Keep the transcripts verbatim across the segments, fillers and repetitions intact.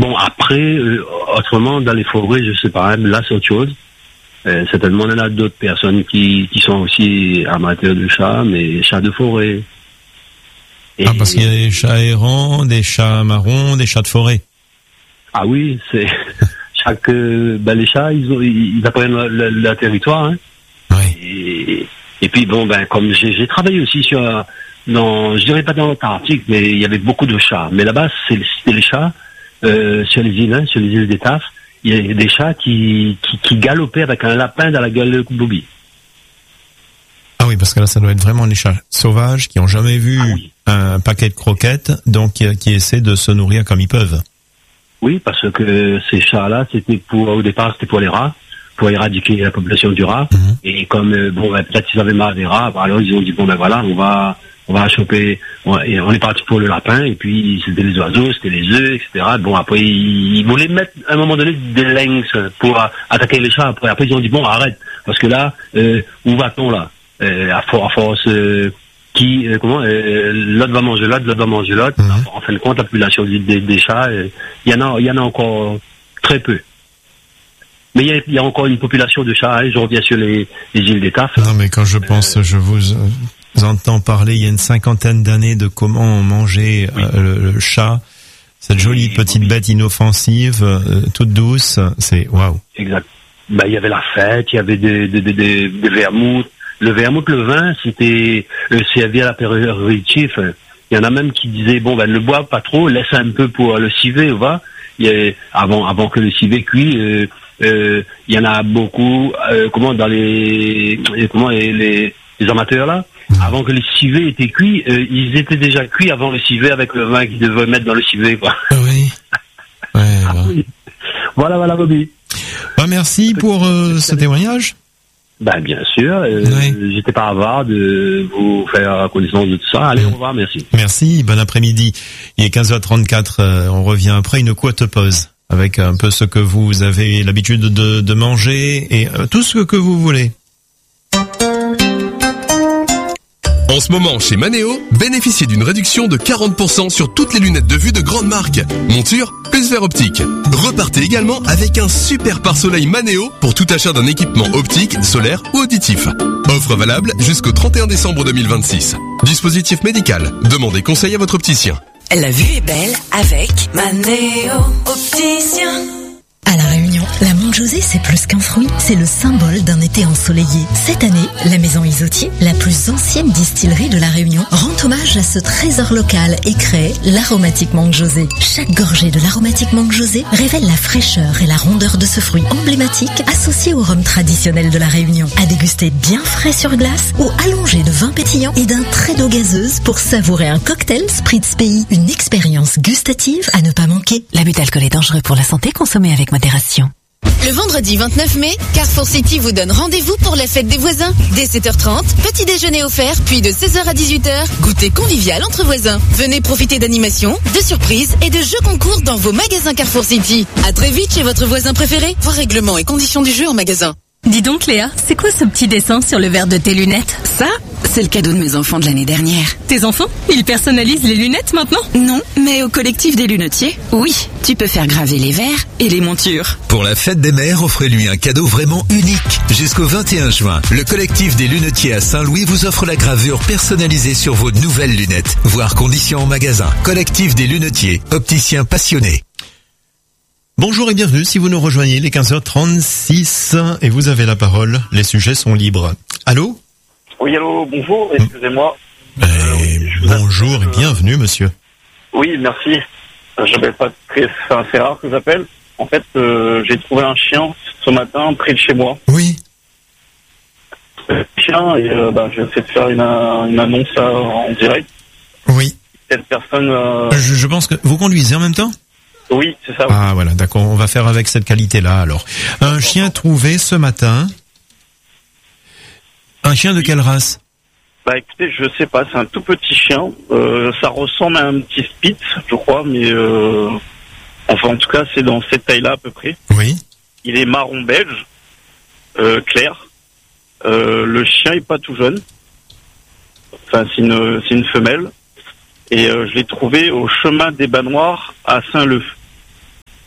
bon, après, euh, autrement, dans les forêts, je sais pas, là, c'est autre chose. Euh, certainement, il y en a d'autres personnes qui, qui sont aussi amateurs de chats, mais chats de forêt. Et... Ah, parce qu'il y a des chats errants, des chats marrons, des chats de forêt. Ah oui, c'est chaque euh, ben les chats, ils ont, ils apprennent le, le, le territoire. Hein. Oui. Et, et puis bon, ben comme j'ai, j'ai travaillé aussi sur, non, je dirais pas dans l'Antarctique, mais il y avait beaucoup de chats. Mais là-bas, c'est, c'était les chats euh, sur les îles, hein, sur les îles des Taffes. Il y a des chats qui, qui, qui galopaient avec un lapin dans la gueule de Bobby. Ah oui, parce que là, ça doit être vraiment des chats sauvages qui ont jamais vu ah oui. un paquet de croquettes, donc qui, qui essaient de se nourrir comme ils peuvent. Oui, parce que ces chats-là, c'était pour, au départ, c'était pour les rats, pour éradiquer la population du rat. Mmh. Et comme, euh, bon, ben, peut-être ils avaient marre des rats, ben, alors ils ont dit, bon, ben voilà, on va, on va choper, on, et on est parti pour le lapin, et puis c'était les oiseaux, c'était les œufs, et cetera. Bon, après, ils, ils voulaient mettre, à un moment donné, des lynx pour uh, attaquer les chats. Après, après, ils ont dit, bon, arrête, parce que là, euh, où va-t-on, là? Euh, à, for, à force, euh, qui, euh, comment, euh, l'autre va manger l'autre, l'autre va manger l'autre. Mmh. En fin de compte, la population des, des, des chats, il euh, y en a, il y en a encore très peu. Mais il y, y a encore une population de chats, hein, je reviens sur les, les îles des Taffes. Non, mais quand je pense, euh, je vous euh, entends parler il y a une cinquantaine d'années de comment on mangeait oui. euh, le, le chat, cette jolie oui, petite oui. bête inoffensive, euh, toute douce, c'est waouh. Exact. Ben, il y avait la fête, il y avait des, des, des, des, des vermouths. Le vermouth, le vin, c'était euh, servi à l'apéritif. Il y en a même qui disaient, bon, ben, ne bois pas trop, laisse un peu pour le civet, va. Il y a, avant, avant que le civet cuit, euh, euh, il y en a beaucoup, euh, comment, dans les, comment, les, les, les amateurs, là, avant que le civet était cuit, euh, ils étaient déjà cuits avant le civet avec le vin qu'ils devaient mettre dans le civet, quoi. Ah oui. Ouais, ah, ouais. oui. Voilà, voilà, Bobby. Bah, merci pour euh, ce témoignage. Ben, bien sûr, euh, oui. J'étais pas avare de vous faire connaissance de tout ça. Allez, au revoir, merci. Merci, bon après-midi. Il est quinze heures trente-quatre, euh, on revient après une courte pause avec un peu ce que vous avez l'habitude de, de manger et euh, tout ce que vous voulez. En ce moment, chez Manéo, bénéficiez d'une réduction de quarante pour cent sur toutes les lunettes de vue de grande marque. Monture, plus verre optique. Repartez également avec un super pare-soleil Manéo pour tout achat d'un équipement optique, solaire ou auditif. Offre valable jusqu'au trente et un décembre deux mille vingt-six. Dispositif médical. Demandez conseil à votre opticien. La vue est belle avec Manéo Opticien. À La Réunion, la Monte José, c'est plus qu'un fruit, c'est le symbole d'un été ensoleillé. Cette année, la maison Isotier, la plus ancienne distillerie de La Réunion, rend hommage à ce trésor local et crée l'aromatique Monte José. Chaque gorgée de l'aromatique Monte José révèle la fraîcheur et la rondeur de ce fruit emblématique associé au rhum traditionnel de La Réunion. À déguster bien frais sur glace ou allongé de vin pétillant et d'un trait d'eau gazeuse pour savourer un cocktail Spritz Pays. Une expérience gustative à ne pas manquer. L'abus d'alcool est dangereux pour la santé, consommé avec modération. Le vendredi vingt-neuf mai, Carrefour City vous donne rendez-vous pour la fête des voisins. Dès sept heures trente, petit déjeuner offert, puis de seize heures à dix-huit heures, goûter convivial entre voisins. Venez profiter d'animations, de surprises et de jeux concours dans vos magasins Carrefour City. À très vite chez votre voisin préféré. Voir règlements et conditions du jeu en magasin. Dis donc Léa, c'est quoi ce petit dessin sur le verre de tes lunettes? Ça, c'est le cadeau de mes enfants de l'année dernière. Tes enfants? Ils personnalisent les lunettes maintenant? Non, mais au collectif des lunetiers, oui, tu peux faire graver les verres et les montures. Pour la fête des mères, offrez-lui un cadeau vraiment unique. Jusqu'au vingt et un juin, le collectif des lunetiers à Saint-Louis vous offre la gravure personnalisée sur vos nouvelles lunettes. Voir conditions en magasin. Collectif des lunetiers, opticiens passionnés. Bonjour et bienvenue si vous nous rejoignez, les quinze heures trente-six et vous avez la parole, les sujets sont libres. Allô? Oui, allô, bonjour, excusez-moi. Euh, oui, bonjour et bienvenue, monsieur. Oui, merci. J'appelle pas très, enfin, c'est rare que j'appelle. En fait, euh, j'ai trouvé un chien ce matin près de chez moi. Oui. Un chien, et euh, bah, j'essaie de faire une, une annonce là, en direct. Oui. Cette personne... Euh... Je, je pense que vous conduisez en même temps? Oui, c'est ça. Oui. Ah voilà, d'accord, on va faire avec cette qualité-là alors. Un chien trouvé ce matin. Un chien de quelle race? Bah écoutez, je sais pas, c'est un tout petit chien. Euh, ça ressemble à un petit Spitz, je crois, mais euh, enfin en tout cas c'est dans cette taille-là à peu près. Oui. Il est marron belge, euh, clair. Euh, le chien est pas tout jeune. Enfin c'est une c'est une femelle. Et euh, je l'ai trouvé au chemin des Bas Noirs à Saint-Leu.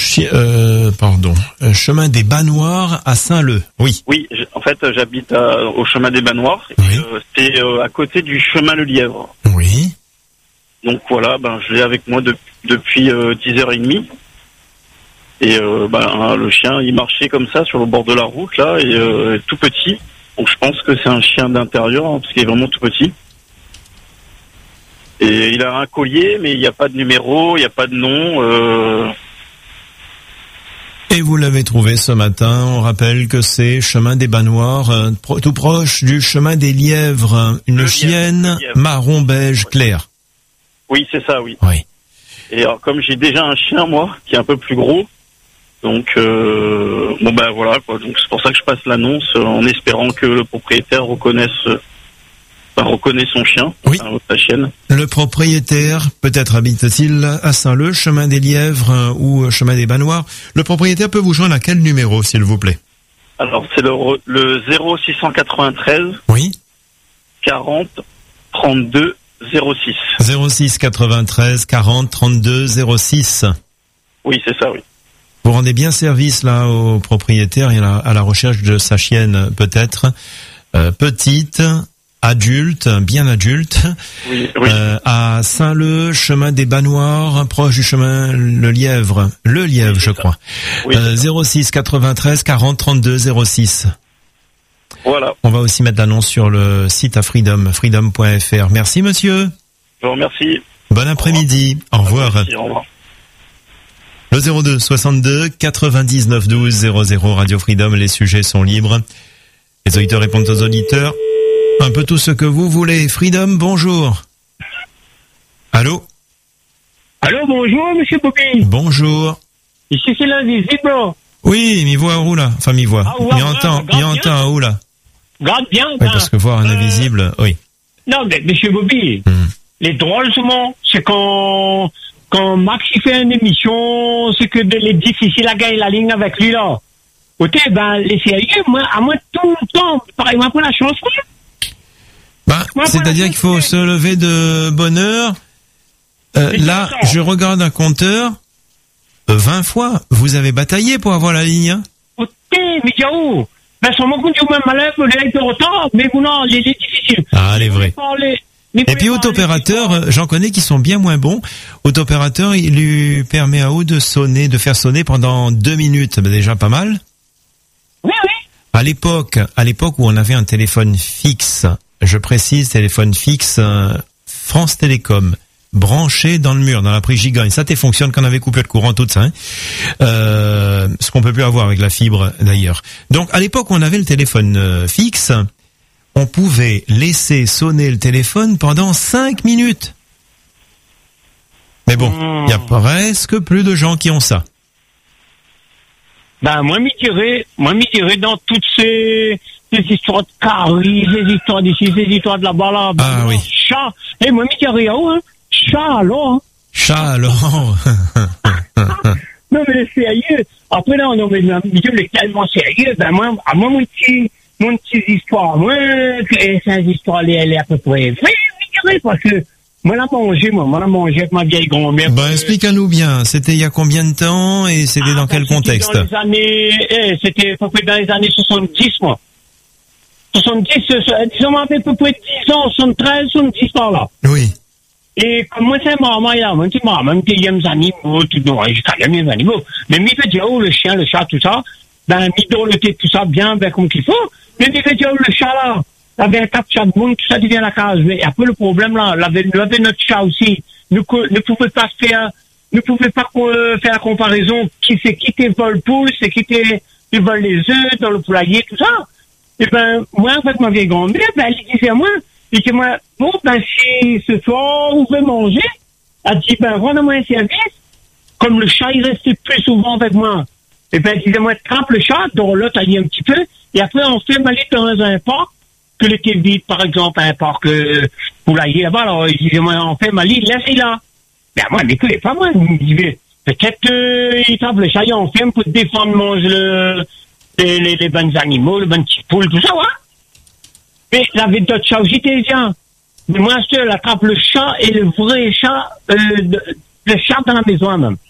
Chi- euh, pardon, euh, chemin des Banoirs à Saint-Leu. Oui. Oui, j- en fait, j'habite à- au chemin des Banoirs. Oui. Et, euh, c'est euh, à côté du chemin Le Lièvre. Oui. Donc voilà, ben je l'ai avec moi de- depuis euh, dix heures trente. Et euh, ben le chien, il marchait comme ça sur le bord de la route là, et euh, tout petit. Donc je pense que c'est un chien d'intérieur hein, parce qu'il est vraiment tout petit. Et il a un collier, mais il n'y a pas de numéro, il n'y a pas de nom. Euh... Et vous l'avez trouvé ce matin. On rappelle que c'est chemin des Banoirs, euh, pro- tout proche du chemin des Lièvres. Une Le chienne lièvre, le lièvre. marron beige clair. Oui, c'est ça, oui. Oui. Et alors comme j'ai déjà un chien moi, qui est un peu plus gros, donc euh, bon ben voilà quoi. Donc c'est pour ça que je passe l'annonce euh, en espérant que le propriétaire reconnaisse, euh, enfin, reconnaît son chien, Oui. enfin, sa chienne. Le propriétaire, peut-être habite-t-il à Saint-Leu, chemin des Lièvres euh, ou euh, chemin des Banoirs. Le propriétaire peut vous joindre à quel numéro, s'il vous plaît? Alors c'est le, re- le zéro six cent quatre-vingt-treize Oui. quarante trente-deux zéro six. zéro six quatre-vingt-treize quarante trente-deux zéro six. Oui, c'est ça, oui. Vous rendez bien service là au propriétaire et à la, à la recherche de sa chienne, peut-être euh, petite, adulte, bien adulte, Oui, oui. euh, à Saint-Leu, chemin des Banoirs, proche du chemin Le Lièvre, Le Lièvre, Oui, je c'est crois. Oui, Euh, zéro six quatre-vingt-treize quarante trente-deux zéro six. voilà. On va aussi mettre l'annonce sur le site à Freedom, freedom point f r. Merci monsieur. Je vous remercie. Bon après-midi. Au revoir. Merci, au revoir. Le zéro deux soixante-deux quatre-vingt-dix-neuf douze zéro zéro Radio Freedom, les sujets sont libres. Les auditeurs répondent aux auditeurs. Un peu tout ce que vous voulez. Freedom, bonjour. Allô? Allô, bonjour, monsieur Bobby. Bonjour. Ici, c'est l'invisible. Oui, mi voix où là? Enfin, mi voix. Ah, ouais, mi ouais, entend, regarde mi entend où là? Regarde bien. Oui, ben, parce que voir un euh, invisible, oui. Non, mais monsieur Bobby, Hmm. les drôles, souvent, c'est quand, quand Max, il fait une émission, c'est que de- les difficiles à gagner la ligne avec lui, là. Ok, ben, les sérieux, moi, à moi, tout le temps, pareil, moi, pour la chance, quoi. Ben, Moi, c'est-à-dire qu'il faut se lever de bonne heure. Euh, Mais là, c'est ça. je regarde un compteur. euh, vingt fois. Vous avez bataillé pour avoir la ligne, hein? Ok, mais Yahoo, ben, son moment, du même malheur, le lait de retard, mais vous, non, les, les difficiles. Ah, elle est vraie. Parler- mais Et puis vous parler- Autopérateur, euh, j'en connais qui sont bien moins bons. Autopérateur, il lui permet à haut de sonner, de faire sonner pendant deux minutes, ben déjà pas mal. Oui, oui. À l'époque, à l'époque où on avait un téléphone fixe, je précise téléphone fixe, euh, France Télécom, branché dans le mur, dans la prise giga, et ça te fonctionne quand on avait coupé le courant, tout ça, hein. Euh, ce qu'on peut plus avoir avec la fibre d'ailleurs. Donc à l'époque où on avait le téléphone euh, fixe, on pouvait laisser sonner le téléphone pendant cinq minutes. Mais bon, il y a presque plus de gens qui ont ça. Ben, moi, m'y dirais, moi, m'y dirais dans toutes ces, ces histoires de caries, ces histoires d'ici, ces histoires de là-bas, là. Ben, Ah oui. Chat. Et moi, m'y dirais, oh, hein. Chat, alors, hein. Chat alors. Non, mais sérieux. Après, là, on met un milieu, mais tellement sérieux. Ben, moi, à moi, mon petit, mon petite histoire, moi, que ces histoires, elle est, elle est à peu près vraie, m'y dirais, parce que, moi, la manger, moi, moi, la manger avec ma vieille grand-mère. Ben, explique-nous bien. C'était il y a combien de temps et c'était Ah, dans ben, quel c'était contexte? Dans les années, eh, c'était à peu près dans les années soixante-dix, moi. soixante-dix, euh, disons, à peu près dix ans, soixante-treize, soixante-dix par là. Oui. Et comme moi, c'est maman, là, moi, c'est maman, même qu'il y a des animaux, tout, non, j'ai quand même des animaux. Mais mi fait dire, oh, le chien, le chat, tout ça, ben, mi dorloter tout ça bien, ben, comme qu'il faut. Mais mi fait dire, oh, le chat, là, avait un quatre chat de monde, tout ça devient la case. Mais après, le problème, là, l'avait, l'avait notre chat aussi, ne, co- ne pouvait pas faire, ne pouvait pas euh, faire la comparaison qui c'est qui te vole pouce, c'est qui te, te vole les œufs dans le poulailler, tout ça. Et ben, moi, en fait, ma vieille grand-mère, ben, elle disait à moi, et que moi, bon, ben, si ce soir, on veut manger, elle dit, ben, rendez-moi un service. Comme le chat, il restait plus souvent avec moi. Et ben, elle disait, moi, trappe le chat, dont là, t'as dit un petit peu, et après, on fait aller dans un parc, que l'été vide, par exemple, un parc, euh, poulailler, là-bas, alors, il disait, moi, on fait Mali, laissez là. Ben, moi, mais écoutez, pas moi, il me disait, peut-être, euh, il trappe le chat, il en fait pour défendre, manger le, les, les, les bonnes animaux, les bonnes petites poules, tout ça, ouais. Mais la vie d'autres chats aussi, t'es bien. Mais moi, je attrape le chat et le vrai chat, euh, le, le chat dans la maison, même.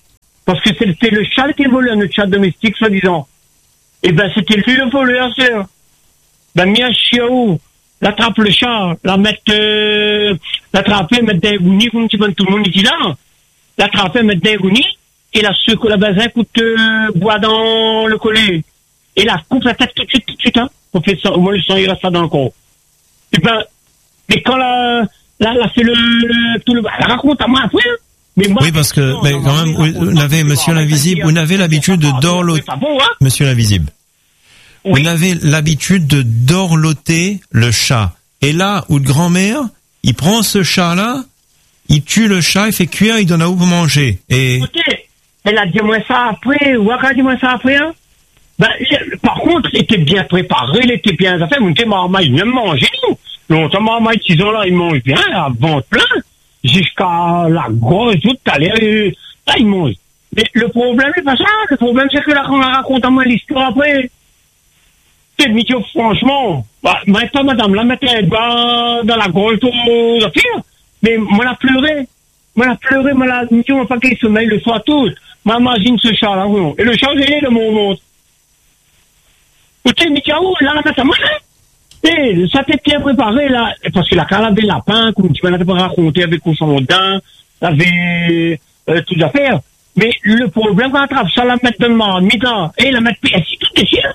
parce que c'était le chat qui volait notre chat domestique, soi-disant. Et ben, c'était lui le voleur, c'est. Ben, Mia Chiaou, l'attrape le chat, la mettre, euh, l'attraper, mettre des gounis, comme tu vois, tout le monde dit là. L'attraper, mettre des gounis, et la secoue la bazin, coûte, euh, bois dans le collet. Et la coupe la tête tout de suite, tout de suite, hein. On fait ça, au moins le sang, il reste pas dans le corps. Et ben, mais quand la, la, la fait le, le, tout le, elle raconte à moi après, hein. Mais moi, oui, parce que, non, mais quand même, vous, vous n'avez, monsieur l'invisible, vous n'avez l'habitude de dorloter, monsieur l'invisible. Oui. Vous avez l'habitude de dorloter le chat. Et là, où de grand-mère, il prend ce chat-là, il tue le chat, il fait cuire, il donne à où pour manger. Et... Écoutez, elle a dit moi ça après, ou elle a dit moi ça après, hein. Ben, par contre, il était bien préparé, il était bien fait, mon petit marmaille, il vient manger, nous. Longtemps, marmaille, six ans là, il mange bien, la ventre plein. Jusqu'à la grosse toute à l'heure, là, il mange. Mais le problème, c'est pas ça. Le problème, c'est que là, quand on raconte à moi l'histoire après, c'est Mickey, franchement, bah, maintenant, madame, la mettait dans, dans la grosse aux affaires. Mais, moi, la pleuré. Moi, la pleuré, moi, la, Mickey, on pas qu'il sommeille le soir tout. Moi, imagine ce chat-là, oui. Et le chat, il est de mon monde. Écoutez, Mickey, là, la mettait à moi, hein. Et ça t'est bien préparé, là, parce que la quand avait lapin, comme tu m'en avais pas raconté avec cochon dedans, avait, euh, toutes affaires. Mais le problème, quand on attrape ça, la mettre dans le marmite, là, et la mettre P S I, tout est chien.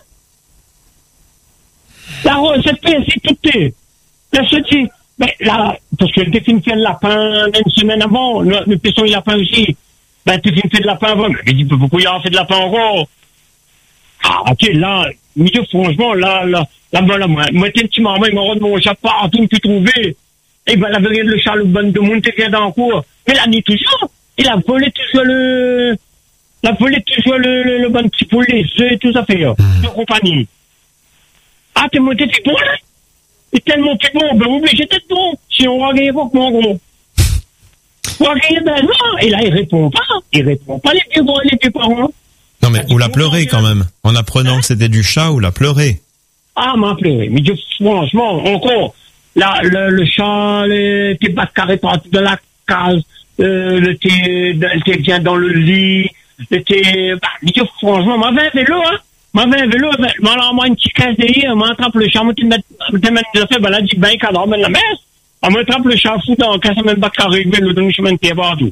La recette P S I, tout est. Là, se dit, ben, là, parce que t'es fini de faire le lapin une semaine avant, le, le pesson, il lapin aussi. Ben, t'es fini de faire le lapin avant. Mais je dis, pourquoi il y a fait de lapin encore? Ah, ok, là, mais franchement, là, là, là, là, moi, moi, t'es un petit maman, il m'a rendu mon chat partout, il peut trouver. Et ben, la vérité, le chat, le bon de monde, t'es bien dans le cours. Mais la nuit, toujours. Il a volé toujours le, il a volé toujours le, le, le bon petit poulet, les œufs et tout ça fait, là. De compagnie. Ah, t'es monté, t'es bon, là? T'es tellement t'es bon, ben, obligé d'être bon. Si on va gagner pour mon gros. On va gagner, ben, non. Et là, il répond pas. Il répond pas, les vieux gros, les vieux parents. Non, mais ou l'a pleuré quand même. En apprenant hein? que c'était du chat, ou l'a pleuré. Ah, m'a pleuré. Mais franchement, encore, là, le, le chat, les, tes bas carrés partout de la case, euh, le thé, t'es bien dans le lit, le thé, bah, mais franchement, m'avait un vélo, hein. M'avait un vélo, m'en m'a une petite caisse derrière, m'a attrape le chat, m'a dit, m'a fait, bah, là, dit, ben, cadre, ben, la messe. Elle m'a attrape le chat, fou, dans, casse, même pas carré, le donne, chemin de thé partout.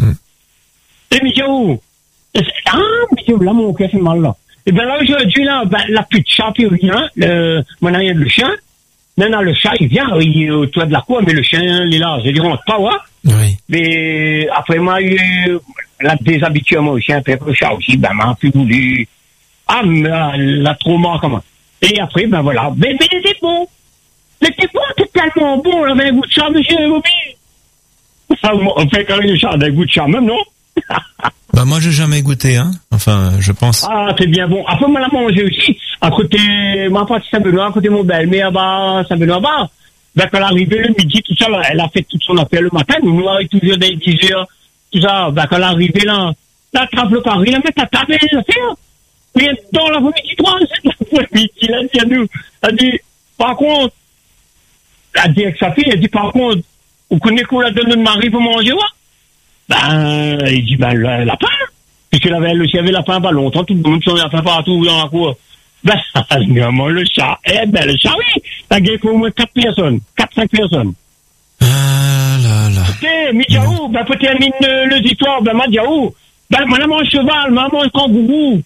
Et, mais, où? Ah, mais là, mon cœur fait mal, là. Et ben là, aujourd'hui, là, ben, la plus de chat, puis il vient, le, maintenant, il y a le chien. Maintenant, le chat, il vient, il est au toit de la cour, mais le chien, il est là. Je dis, on rentre pas, ouais. Oui. Mais, après, moi, il, la déshabitué, moi, au chien, après, le chat aussi, ben, m'a plus voulu. Ah, mais, la trauma, comment. Et après, ben, voilà. Mais, mais, il était bon. Il était bon, c'était tellement bon, il avait un goût de chat, monsieur, Bobby. On fait quand même le chat, un goût de chat, même, non? Bah moi j'ai jamais goûté hein. Enfin je pense. Ah c'est bien bon. Après moi la manger aussi. À côté ma partie Saint-Benoît, à côté mon belle-mère bah Saint-Benoît bah. Ben quand elle arrivait le midi tout ça là, elle a fait toute son affaire le matin. Nous nous avec toujours des dix heures tout ça. Ben quand elle arrivait là, la trappe le carré, la met à table les affaires. Mais dans la midi trois, c'est la midi là dit à nous. Elle dit par contre, elle dit avec sa fille, elle dit par contre, vous connaissez qu'on la donne de mari pour manger ouais? Ben, il dit, ben, le lapin. Puisqu'il avait, le chien avait lapin pas longtemps, tout le monde s'en lapin partout dans la cour. Ben, évidemment, le chat. Eh ben, le chat, oui. La gueule pour au moins quatre personnes. Quatre, cinq personnes. Ah, là, là. Ok, Midiaou, ben, peut-être terminer le, le histoire, ben, Madiaou. Ben, maman cheval, maman kangourou.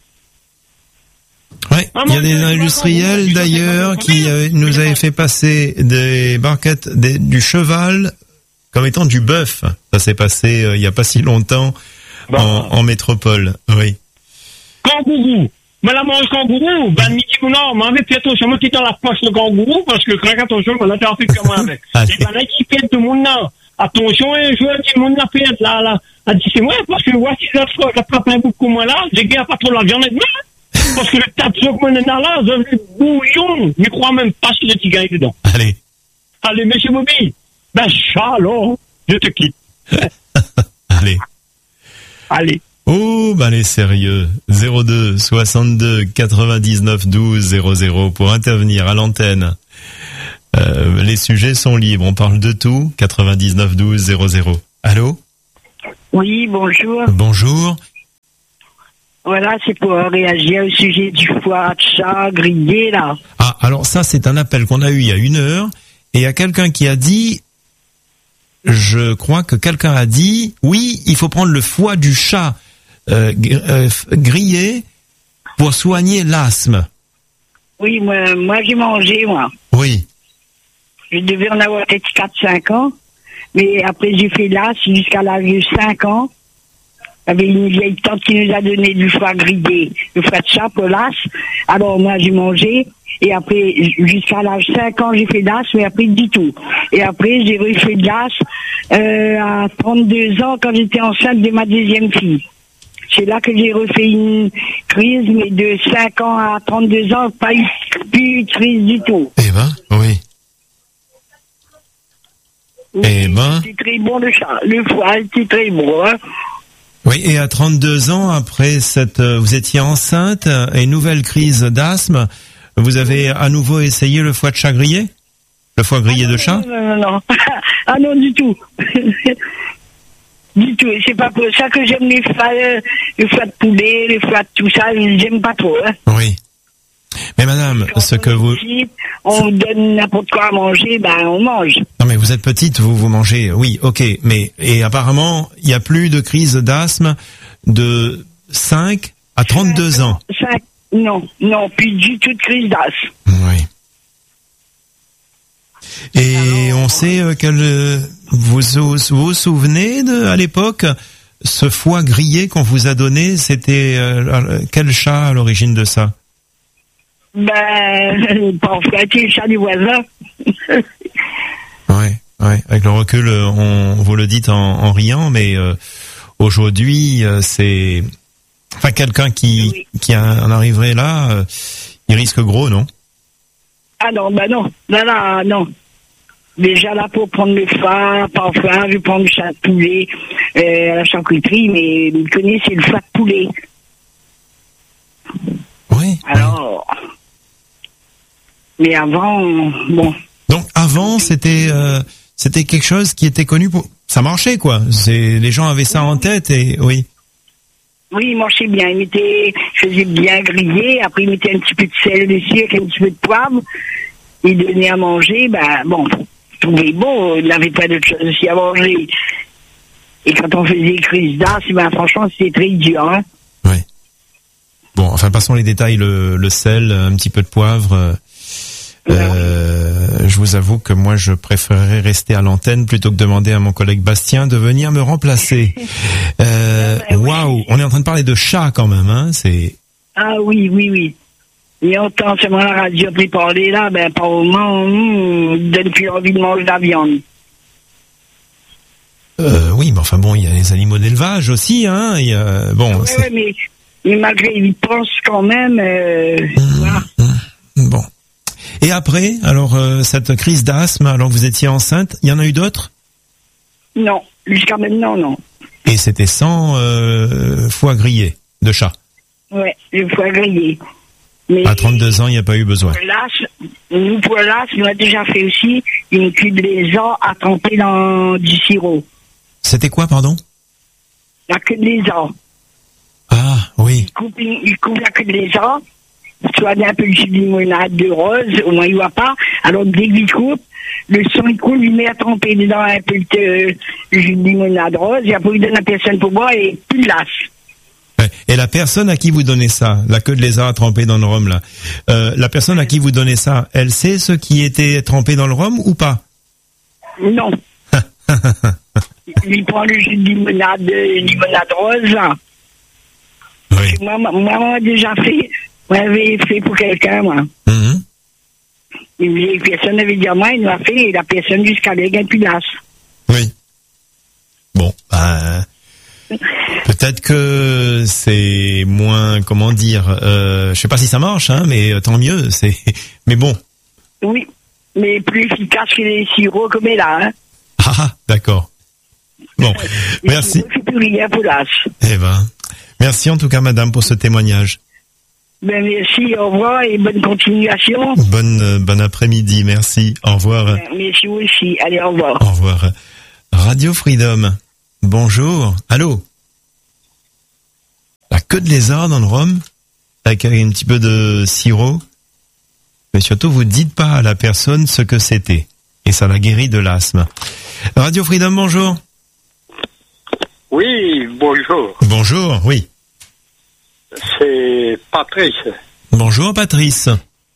Ouais, il y a des industriels d'ailleurs qui euh, nous avaient fait passer des barquettes, des, du cheval comme étant du bœuf. Ça s'est passé euh, il y a pas si longtemps bah. en, en métropole. Oui. Kangourou. Mais la mange kangourou. Ben, midi, non, m'avait fait attention, moi, qui dans la poche le kangourou, parce que, quand attention, on a fait fait comme avec. Et ben, là, qui pète tout le monde là. Attention, un joueur qui monde la pète, là, là. Elle dit, c'est moi, parce que, voici la fois, j'attrape un bout comme moi là, j'ai gagné pas trop la viande de moi. Parce que le tas de que moi, là, j'ai bouillon. Je crois même pas si le petit gars est dedans. Allez. Allez, monsieur Bobby. Ben, chat, alors, je te quitte. Allez. Allez. Oh, ben, allez, sérieux. zéro deux soixante-deux quatre-vingt-dix-neuf douze zéro zéro pour intervenir à l'antenne. Euh, les sujets sont libres. On parle de tout. quatre-vingt-dix-neuf douze zéro zéro. Allô? Oui, bonjour. Bonjour. Voilà, c'est pour réagir au sujet du foie de chat grillé, là. Ah, alors ça, c'est un appel qu'on a eu il y a une heure, et il y a quelqu'un qui a dit, je crois que quelqu'un a dit, oui, il faut prendre le foie du chat euh, euh, grillé pour soigner l'asthme. Oui, moi, moi j'ai mangé, moi. Oui. Je devais en avoir peut-être quatre cinq ans, mais après j'ai fait l'as jusqu'à l'âge de cinq ans. Il y avait une vieille tante qui nous a donné du foie grillé, le foie de chat pour l'as. Alors moi j'ai mangé, et après, jusqu'à l'âge de cinq ans, j'ai fait l'as, mais après du tout. Et après, j'ai refait de l'as euh, à trente-deux ans, quand j'étais enceinte de ma deuxième fille. C'est là que j'ai refait une crise, mais de cinq ans à trente-deux ans, pas eu, plus eu de crise du tout. Eh ben, oui. Oui, eh ben. C'était très bon le chat, le foie, c'était très bon, hein. Oui, et à trente-deux ans, après cette, euh, vous étiez enceinte et nouvelle crise d'asthme, vous avez à nouveau essayé le foie de chat grillé? Le foie grillé ah, non, de chat? Non, non, non, non. Ah non, du tout. Du tout. C'est pas pour ça que j'aime les foies, euh, les foies de poulet, les foies de tout ça, j'aime pas trop, hein. Oui. Mais madame, ce que vous... On vous donne n'importe quoi à manger, ben on mange. Non mais vous êtes petite, vous vous mangez, oui, ok. Mais et apparemment, il n'y a plus de crise d'asthme de cinq à trente-deux ans. cinq, non, non, plus du tout de crise d'asthme. Oui. Et Alors, on sait euh, que le, vous vous vous souvenez de à l'époque ce foie grillé qu'on vous a donné, c'était euh, quel chat à l'origine de ça? Ben, pas en fait, le chat du voisin. Ouais, ouais. Avec le recul, on vous le dit en, en riant, mais euh, aujourd'hui, euh, c'est, enfin, quelqu'un qui oui. qui en arriverait là, euh, il risque gros, non? Ah non, ben non, non, non, non. Déjà là pour prendre le foie, parfois, je prends le chat de poulet euh, à la charcuterie, mais vous connaissez le foie de poulet. Oui. Alors. Oui. Mais avant, bon. Donc avant, c'était euh, c'était quelque chose qui était connu pour. Ça marchait quoi. C'est les gens avaient ça en tête et oui. Oui, il marchait bien. Il mettait, faisait bien griller. Après, il mettait un petit peu de sel dessus avec un petit peu de poivre. Il donnait à manger. Ben bon, je trouvais bon. Il n'avait pas d'autre chose aussi à manger. Et quand on faisait crise d'asthme, ben franchement, c'était très dur. Hein. Oui. Bon, enfin, passons les détails. Le, le sel, un petit peu de poivre. Euh, je vous avoue que moi je préférerais rester à l'antenne plutôt que demander à mon collègue Bastien de venir me remplacer. Euh, waouh, wow, on est en train de parler de chat quand même, hein, c'est. Ah oui, oui, oui. Et autant seulement la radio pris parler là, ben par moment, on donne plus envie de manger de la viande. Euh, oui, mais enfin bon, il y a les animaux d'élevage aussi, hein. Il y a bon. Ouais, ouais, mais, mais malgré, ils pensent quand même. Euh, mmh, voilà. mmh, bon. Et après, alors euh, cette crise d'asthme, alors que vous étiez enceinte, il y en a eu d'autres? Non, jusqu'à maintenant, non. Et c'était sans euh, foie grillé de chat? Ouais, le foie grillé. Mais à trente-deux ans, il n'y a pas eu besoin. Nous, pour l'as, on a déjà fait aussi une queue de lézard à tremper dans du sirop. C'était quoi, pardon? La queue de lézard. Ah, oui. Il coupe, il coupe la queue de lézard. Tu as un peu de jus de limonade de rose, au moins il ne voit pas. Alors dès qu'il coupe, le sang il coule, il met à tremper dedans un peu de euh, jus de limonade rose, et après il donne à la personne pour boire et plus de lasse. Et la personne à qui vous donnez ça, la queue de lézard à tremper dans le rhum là, euh, la personne à qui vous donnez ça, elle sait ce qui était trempé dans le rhum ou pas? Non. Il prend le jus de limonade, euh, limonade rose là. Oui. Moi, moi, moi, déjà fait. Moi, j'avais fait pour quelqu'un, moi. Mm-hmm. Et personne n'avait dit à moi, il m'a fait, et la personne jusqu'à là, il plus lasse. Oui. Bon, ben, peut-être que c'est moins, comment dire, euh, je sais pas si ça marche, hein, mais tant mieux, c'est, mais bon. Oui, mais plus efficace que les sirops comme est là, hein. Ah, d'accord. Bon, merci. Je ne plus rien pour lasse. Eh ben, merci en tout cas, madame, pour ce témoignage. Ben merci, au revoir et bonne continuation. Bonne, euh, bon après-midi, merci, au revoir. Ben, merci vous aussi, allez, au revoir. Au revoir. Radio Freedom, bonjour, allô. La que de lézards dans le rhum, avec un petit peu de sirop. Mais surtout, vous dites pas à la personne ce que c'était. Et ça la guérit de l'asthme. Radio Freedom, bonjour. Oui, bonjour. Bonjour, oui. C'est Patrice. Bonjour, Patrice.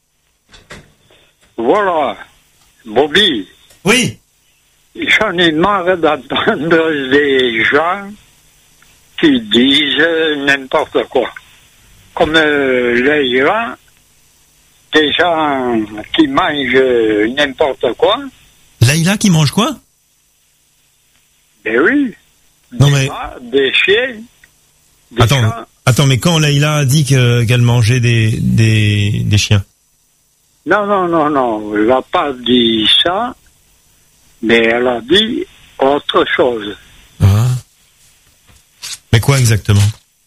Voilà, Bobby. Oui. J'en ai marre d'entendre des gens qui disent n'importe quoi. Comme euh, les gens, des gens qui mangent n'importe quoi. Laïla qui mange quoi? Ben oui. Non des mais... rats, des chiens. Des attends, chats. attends, mais quand Laïla a dit que, qu'elle mangeait des, des, des chiens? Non, non, non, non. Elle n'a pas dit ça, mais elle a dit autre chose. Ah. Mais quoi exactement?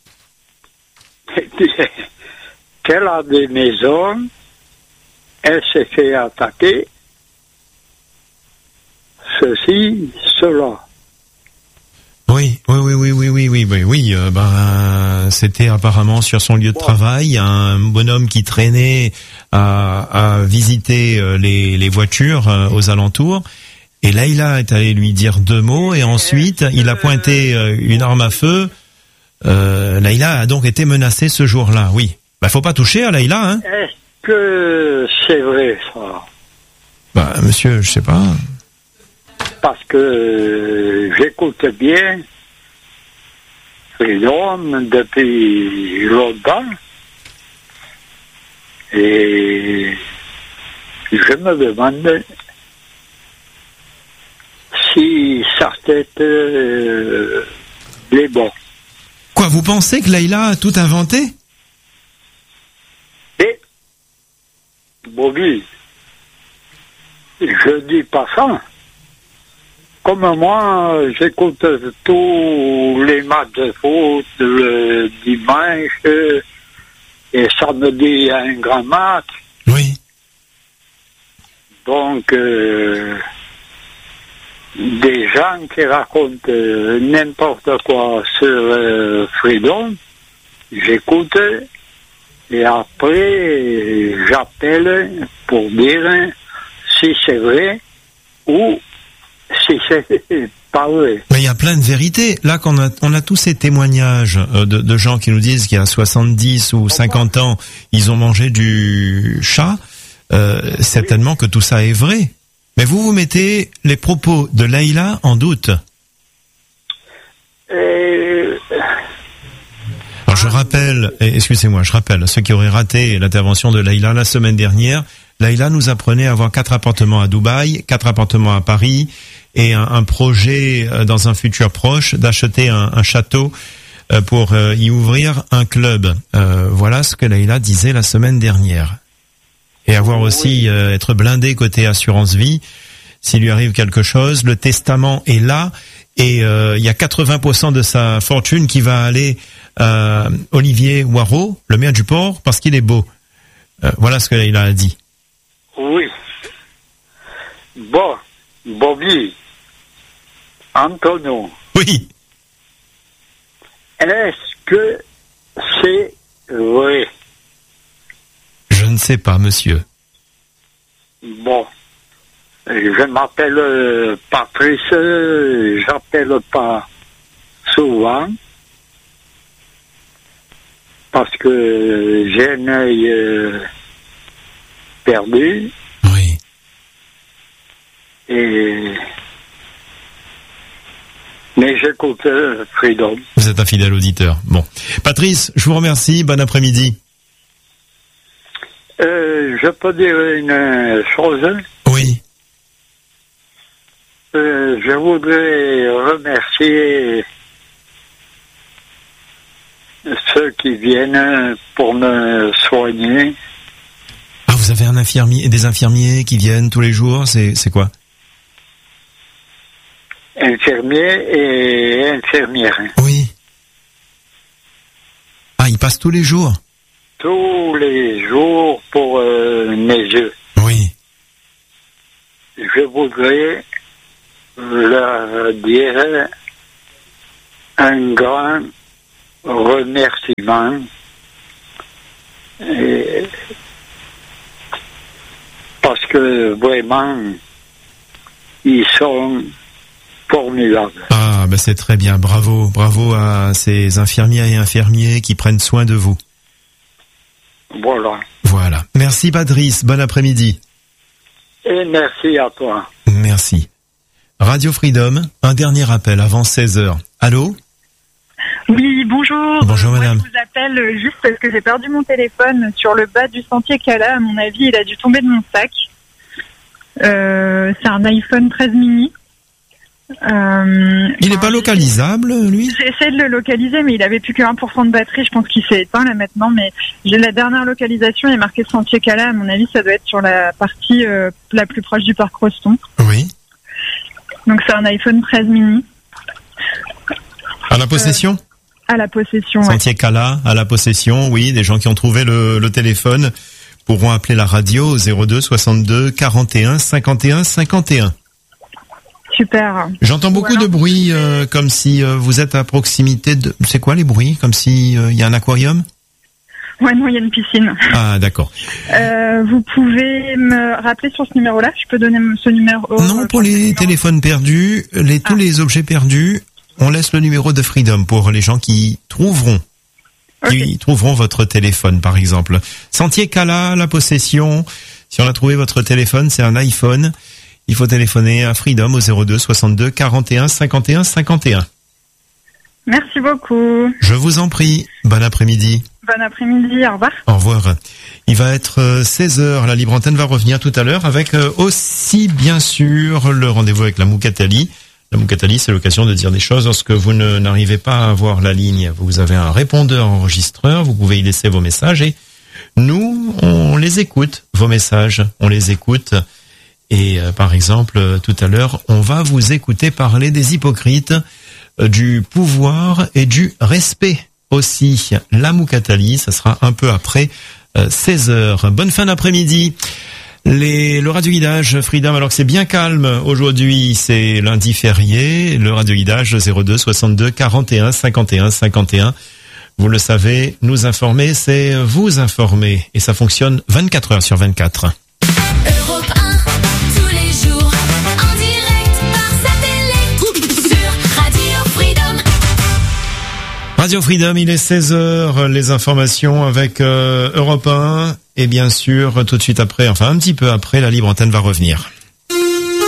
Qu'elle a des maisons, elle s'est fait attaquer, ceci, cela. Oui, oui, oui, oui, oui, oui, oui, oui, oui. Euh, ben, c'était apparemment sur son lieu de bon. travail un bonhomme qui traînait à, à visiter les, les voitures euh, aux alentours. Et Laïla est allé lui dire deux mots et ensuite il a pointé euh, une arme à feu. Euh, Laïla a donc été menacée ce jour-là. Oui. Bah, faut pas toucher à Laïla, hein. Est-ce que c'est vrai ça? Bah, monsieur, je sais pas. Parce que euh, j'écoute bien Freedom depuis longtemps et je me demande si sa tête euh, est bonne. Quoi, vous pensez que Laïla a tout inventé? Et Bobby, je dis pas ça. Comme moi, j'écoute tous les matchs de foot le dimanche et samedi un grand match. Oui. Donc, euh, des gens qui racontent euh, n'importe quoi sur euh, Freedom, j'écoute et après j'appelle pour dire si c'est vrai ou si c'est pas vrai. Mais il y a plein de vérités. Là, qu'on a, on a tous ces témoignages de, de gens qui nous disent qu'il y a soixante-dix ou cinquante ans, ils ont mangé du chat. Euh, oui. Certainement que tout ça est vrai. Mais vous, vous mettez les propos de Laïla en doute. Euh... Alors, je rappelle, excusez-moi, je rappelle, ceux qui auraient raté l'intervention de Laïla la semaine dernière, Laïla nous apprenait à avoir quatre appartements à Dubaï, quatre appartements à Paris et un, un projet dans un futur proche d'acheter un, un château pour y ouvrir un club. Euh, voilà ce que Laïla disait la semaine dernière. Et avoir aussi euh, être blindé côté assurance vie, s'il lui arrive quelque chose, le testament est là et euh, il y a quatre-vingts pour cent de sa fortune qui va aller à Olivier Waro, le maire du port, parce qu'il est beau. Euh, voilà ce que Laïla a dit. Oui. Bon, Bobby, Antonio. Oui. Est-ce que c'est vrai? Je ne sais pas, monsieur. Bon, je m'appelle euh, Patrice, euh, j'appelle pas souvent parce que j'ai un œil euh, perdu. Oui. Et mais j'écoute euh, Freedom. Vous êtes un fidèle auditeur. Bon, Patrice, je vous remercie. Bon après-midi. Euh, je peux dire une chose? Oui. Euh, je voudrais remercier ceux qui viennent pour me soigner. Ah, vous avez un infirmier, des infirmiers qui viennent tous les jours, c'est, c'est quoi? Infirmiers et infirmières. Oui. Ah, ils passent tous les jours? Tous les jours pour euh, mes yeux. Oui. Je voudrais leur dire un grand remerciements. Et parce que vraiment, ils sont formidables. Ah, ben c'est très bien. Bravo. Bravo à ces infirmières et infirmiers qui prennent soin de vous. Voilà. Voilà. Merci, Badris. Bon après-midi. Et merci à toi. Merci. Radio Freedom, un dernier appel avant seize heures. Allô ? Oui, bonjour. Bonjour, madame. Moi, je vous appelle juste parce que j'ai perdu mon téléphone sur le bas du sentier Cala. À mon avis, il a dû tomber de mon sac. Euh, c'est un iPhone treize mini. Euh, il n'est pas localisable, lui ? J'ai essayé de le localiser, mais il avait plus que un pour cent de batterie. Je pense qu'il s'est éteint là maintenant. Mais j'ai la dernière localisation, il est marqué sentier Cala. À mon avis, ça doit être sur la partie euh, la plus proche du parc Roston. Oui. Donc c'est un iPhone treize mini. À la possession ? euh, À la possession, Sentier ouais. Cala, à la possession, oui. Des gens qui ont trouvé le, le téléphone pourront appeler la radio au zéro deux soixante-deux quarante et un cinquante et un cinquante et un. Super. J'entends beaucoup alors, de bruits, euh, comme si euh, vous êtes à proximité de... C'est quoi les bruits ? Comme si il euh, y a un aquarium ? Ouais, non, il y a une piscine. Ah, d'accord. Euh, vous pouvez me rappeler sur ce numéro-là ? Je peux donner ce numéro ? Non, pour les téléphones perdus, les, tous ah. les objets perdus, on laisse le numéro de Freedom pour les gens qui trouveront, okay. qui trouveront votre téléphone, par exemple. Sentier Cala, la possession. Si on a trouvé votre téléphone, c'est un iPhone. Il faut téléphoner à Freedom au zéro deux soixante-deux quarante et un cinquante et un cinquante et un. Merci beaucoup. Je vous en prie. Bon après-midi. Bon après-midi. Au revoir. Au revoir. Il va être seize heures. La libre antenne va revenir tout à l'heure avec aussi, bien sûr, le rendez-vous avec la Moukatali. La Moukatali, c'est l'occasion de dire des choses lorsque vous ne, n'arrivez pas à avoir la ligne. Vous avez un répondeur enregistreur. Vous pouvez y laisser vos messages et nous, on les écoute, vos messages. On les écoute. Et euh, par exemple, euh, tout à l'heure, on va vous écouter parler des hypocrites, euh, du pouvoir et du respect aussi. La Moukatali, ça sera un peu après euh, seize heures. Bonne fin d'après-midi. Les, le radioguidage Freedom, alors que c'est bien calme aujourd'hui, c'est lundi férié. Le radioguidage zéro deux soixante-deux quarante et un cinquante et un cinquante et un. Vous le savez, nous informer, c'est vous informer. Et ça fonctionne vingt-quatre heures sur vingt-quatre. Europe un, tous les jours, en direct par satellite, sur Radio Freedom. Radio Freedom, il est seize heures, les informations avec euh, Europe un, et bien sûr, tout de suite après, enfin un petit peu après, la libre antenne va revenir.